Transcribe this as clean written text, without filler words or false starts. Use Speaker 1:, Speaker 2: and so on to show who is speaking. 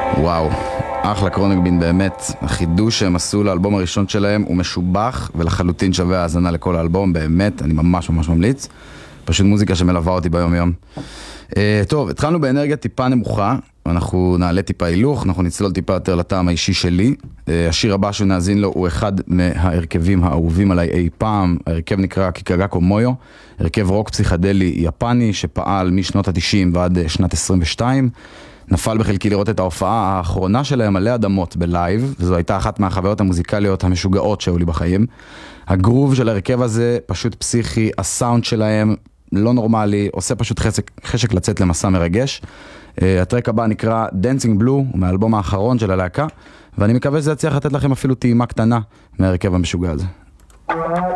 Speaker 1: וואו, אחלה קרוניקבין באמת. החידוש שהם עשו לאלבום הראשון שלהם הוא משובח ולחלוטין שווה האזנה לכל האלבום, באמת, אני ממש ממליץ. פשוט מוזיקה שמלווה אותי ביום יום. טוב, התחלנו באנרגיה טיפה נמוכה, אנחנו נעלה טיפה הילוך, אנחנו נצלול טיפה יותר לטעם האישי שלי. השיר הבא שנאזין לו הוא אחד מההרכבים האהובים עליי אי פעם. ההרכב נקרא קיקגאקו מויו, הרכב רוק פסיכדלי יפני שפעל משנות ה-90 ועד שנת 22. נפל בחלקי לראות את ההופעה האחרונה שלהם עלי אדמות בלייב, וזו הייתה אחת מהחוויות המוזיקליות המשוגעות שהיו לי בחיים. הגרוב של הרכב הזה פשוט פסיכי, הסאונד שלהם לא נורמלי, עושה פשוט חשק לצאת למסע מרגש. הטרק הבא נקרא Dancing Blue, הוא מהאלבום האחרון של הלהקה, ואני מקווה שזה יצליח לתת לכם אפילו טעימה קטנה מהרכב המשוגע הזה.